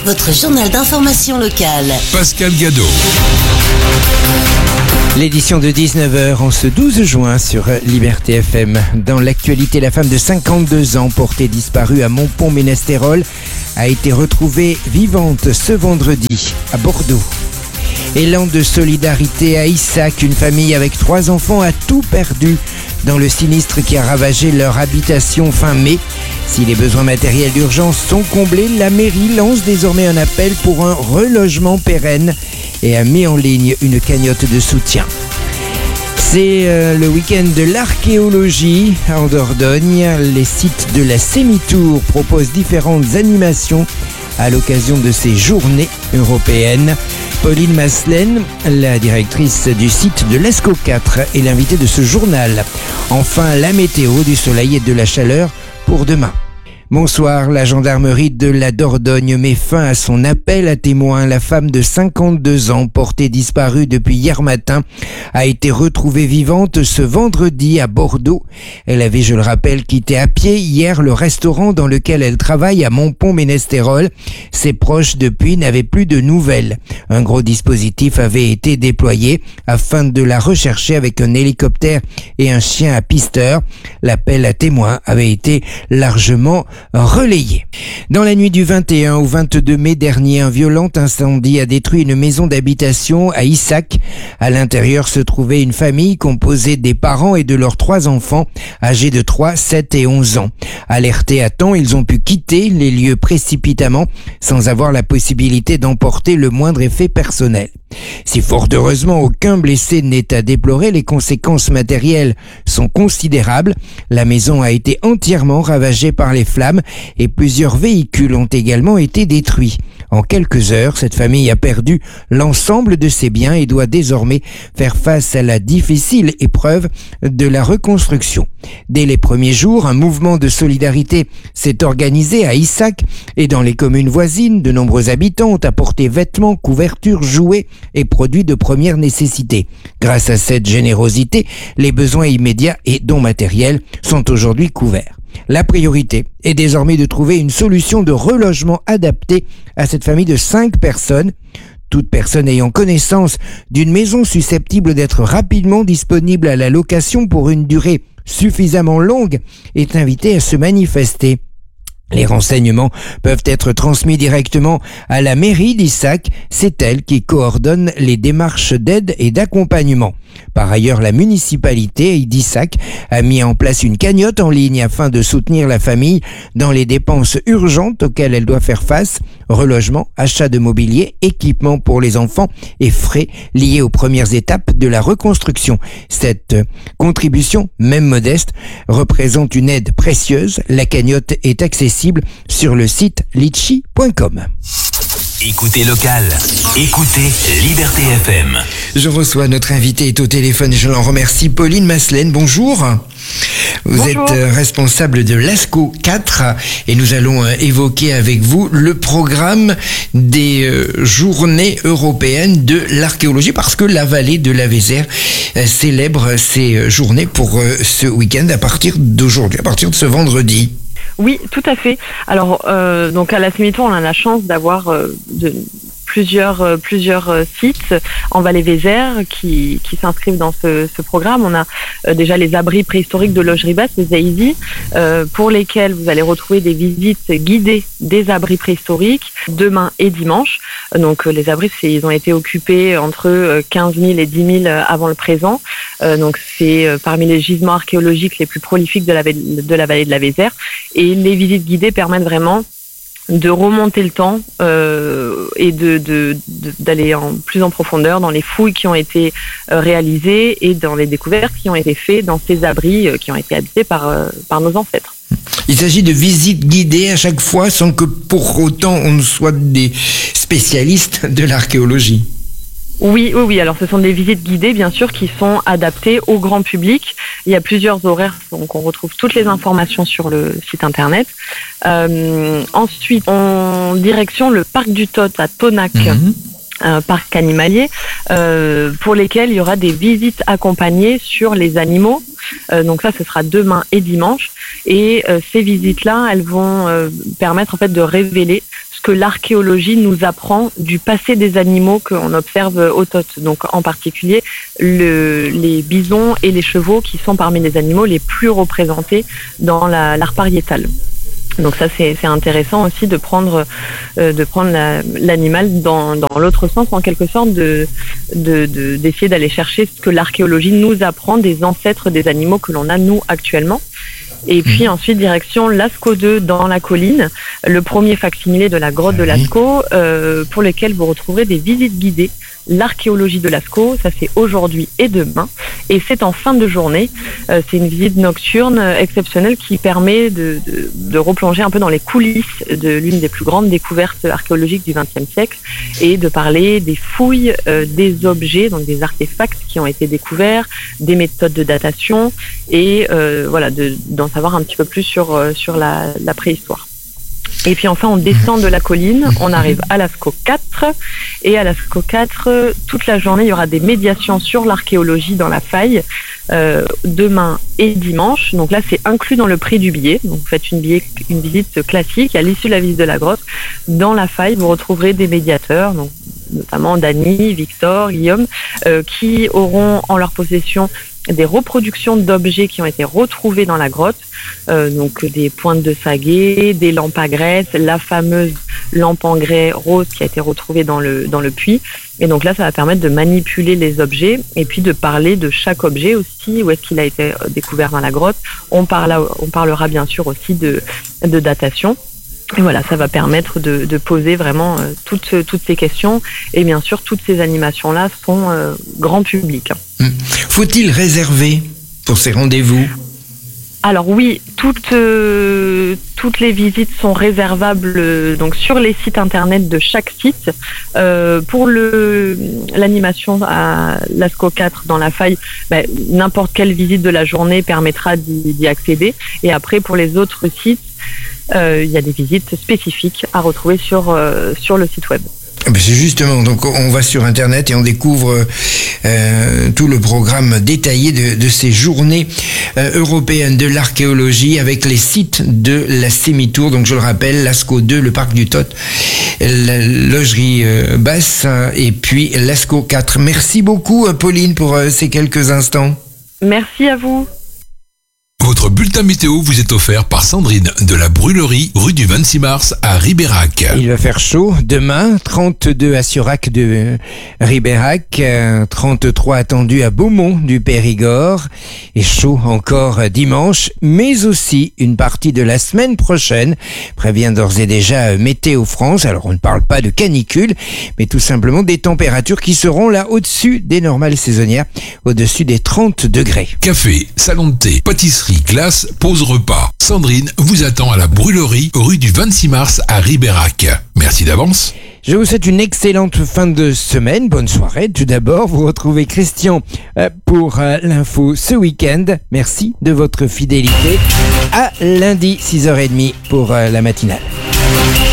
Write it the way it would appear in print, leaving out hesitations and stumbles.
votre journal d'information locale. Pascal Gadot. L'édition de 19h en ce 12 juin sur Liberté FM. Dans l'actualité, la femme de 52 ans portée disparue à Montpont-Ménestérol a été retrouvée vivante ce vendredi à Bordeaux. Élan de solidarité à Issac, une famille avec 3 enfants a tout perdu dans le sinistre qui a ravagé leur habitation fin mai. Si les besoins matériels d'urgence sont comblés, la mairie lance désormais un appel pour un relogement pérenne et a mis en ligne une cagnotte de soutien. C'est le week-end de l'archéologie en Dordogne. Les sites de la Sémitour proposent différentes animations à l'occasion de ces journées européennes. Pauline Maslen, la directrice du site de l'Esco 4, est l'invitée de ce journal. Enfin, la météo, du soleil et de la chaleur pour demain. Bonsoir, la gendarmerie de la Dordogne met fin à son appel à témoins. La femme de 52 ans, portée disparue depuis hier matin, a été retrouvée vivante ce vendredi à Bordeaux. Elle avait, je le rappelle, quitté à pied hier le restaurant dans lequel elle travaille à Montpont-Ménestérol. Ses proches depuis n'avaient plus de nouvelles. Un gros dispositif avait été déployé afin de la rechercher avec un hélicoptère et un chien à pisteur. L'appel à témoins avait été largement relayé. Dans la nuit du 21 au 22 mai dernier, un violent incendie a détruit une maison d'habitation à Issac. À l'intérieur se trouvait une famille composée des parents et de leurs 3 enfants, âgés de 3, 7 et 11 ans. Alertés à temps, ils ont pu quitter les lieux précipitamment, sans avoir la possibilité d'emporter le moindre effet personnel. Si fort heureusement aucun blessé n'est à déplorer, les conséquences matérielles sont considérables. La maison a été entièrement ravagée par les flammes et plusieurs véhicules ont également été détruits. En quelques heures, cette famille a perdu l'ensemble de ses biens et doit désormais faire face à la difficile épreuve de la reconstruction. Dès les premiers jours, un mouvement de solidarité s'est organisé à Issac et dans les communes voisines. De nombreux habitants ont apporté vêtements, couvertures, jouets et produits de première nécessité. Grâce à cette générosité, les besoins immédiats et dons matériels sont aujourd'hui couverts. La priorité est désormais de trouver une solution de relogement adaptée à cette famille de 5 personnes. Toute personne ayant connaissance d'une maison susceptible d'être rapidement disponible à la location pour une durée suffisamment longue est invitée à se manifester. Les renseignements peuvent être transmis directement à la mairie d'Issac. C'est elle qui coordonne les démarches d'aide et d'accompagnement. Par ailleurs, la municipalité d'Issac a mis en place une cagnotte en ligne afin de soutenir la famille dans les dépenses urgentes auxquelles elle doit faire face: relogement, achat de mobilier, équipement pour les enfants et frais liés aux premières étapes de la reconstruction. Cette contribution, même modeste, représente une aide précieuse. La cagnotte est accessible sur le site litchi.com. Écoutez local, écoutez Liberté FM. Je reçois notre invité est au téléphone, je l'en remercie, Pauline Maslen, bonjour. Vous êtes responsable de l'ASCO 4 et nous allons évoquer avec vous le programme des journées européennes de l'archéologie, parce que la vallée de la Vézère célèbre ces journées pour ce week-end à partir d'aujourd'hui, à partir de ce vendredi. Oui, tout à fait. Alors, donc à la Sémitour, on a la chance d'avoir plusieurs sites en vallée Vézère qui s'inscrivent dans ce programme. On a déjà les abris préhistoriques de Logeribas, les AISI, pour lesquels vous allez retrouver des visites guidées des abris préhistoriques demain et dimanche. Donc les abris, ils ont été occupés entre 15 000 et 10 000 avant le présent. Donc c'est parmi les gisements archéologiques les plus prolifiques de la vallée de la Vézère. Et les visites guidées permettent vraiment de remonter le temps et d'aller plus en profondeur dans les fouilles qui ont été réalisées et dans les découvertes qui ont été faites dans ces abris qui ont été habités par nos ancêtres. Il s'agit de visites guidées à chaque fois sans que pour autant on ne soit des spécialistes de l'archéologie. Oui. Alors, ce sont des visites guidées, bien sûr, qui sont adaptées au grand public. Il y a plusieurs horaires, donc on retrouve toutes les informations sur le site internet. Ensuite, en direction le parc du Tot à Tonac. Parc animalier, pour lesquels il y aura des visites accompagnées sur les animaux. Donc ça, ce sera demain et dimanche. Et ces visites-là, elles vont permettre en fait de révéler ce que l'archéologie nous apprend du passé des animaux qu'on observe au Tot. Donc en particulier les bisons et les chevaux qui sont parmi les animaux les plus représentés dans l'art pariétal. Donc ça c'est intéressant aussi de prendre l'animal dans l'autre sens, en quelque sorte d'essayer d'aller chercher ce que l'archéologie nous apprend des ancêtres des animaux que l'on a nous actuellement. Et puis ensuite direction Lascaux 2 dans la colline, le premier facsimilé de la grotte de Lascaux, pour lequel vous retrouverez des visites guidées. L'archéologie de Lascaux, ça c'est aujourd'hui et demain, et c'est en fin de journée. C'est une visite nocturne exceptionnelle qui permet de replonger un peu dans les coulisses de l'une des plus grandes découvertes archéologiques du XXe siècle et de parler des fouilles, des objets, donc des artefacts qui ont été découverts, des méthodes de datation et d'en savoir un petit peu plus sur la préhistoire. Et puis enfin, on descend de la colline, on arrive à Lascaux 4. Et à Lascaux 4, toute la journée, il y aura des médiations sur l'archéologie dans la faille, demain et dimanche. Donc là, c'est inclus dans le prix du billet. Donc vous faites une visite classique. À l'issue de la visite de la grotte, dans la faille, vous retrouverez des médiateurs, donc notamment Dany, Victor, Guillaume, qui auront en leur possession des reproductions d'objets qui ont été retrouvés dans la grotte, donc des pointes de saguet, des lampes à graisse, la fameuse lampe en grès rose qui a été retrouvée dans le puits. Et donc là, ça va permettre de manipuler les objets et puis de parler de chaque objet aussi, où est-ce qu'il a été découvert dans la grotte. On parlera bien sûr aussi de datation. Et voilà, ça va permettre de poser vraiment toutes ces questions. Et bien sûr, toutes ces animations-là sont grand public. Faut-il réserver pour ces rendez-vous ? Alors oui, toutes les visites sont réservables donc sur les sites internet de chaque site. Pour l'animation à Lascaux 4 dans la faille, n'importe quelle visite de la journée permettra d'y accéder. Et après, pour les autres sites, il y a des visites spécifiques à retrouver sur le site web. C'est justement, donc on va sur Internet et on découvre tout le programme détaillé de ces journées européennes de l'archéologie avec les sites de la Sémitour. Donc je le rappelle, Lascaux 2, le parc du Tot, la logerie basse et puis Lascaux 4. Merci beaucoup Pauline pour ces quelques instants. Merci à vous. Votre bulletin météo vous est offert par Sandrine de la Brûlerie, rue du 26 mars à Ribérac. Il va faire chaud demain, 32 à Siorac de Ribérac, 33 attendu à Beaumont du Périgord, et chaud encore dimanche, mais aussi une partie de la semaine prochaine, prévient d'ores et déjà Météo France. Alors on ne parle pas de canicule, mais tout simplement des températures qui seront là au-dessus des normales saisonnières, au-dessus des 30 degrés. Café, salon de thé, pâtisserie, glace, pause repas. Sandrine vous attend à la Brûlerie, rue du 26 mars à Ribérac. Merci d'avance. Je vous souhaite une excellente fin de semaine. Bonne soirée. Tout d'abord, vous retrouvez Christian pour l'info ce week-end. Merci de votre fidélité. À lundi, 6h30 pour la matinale.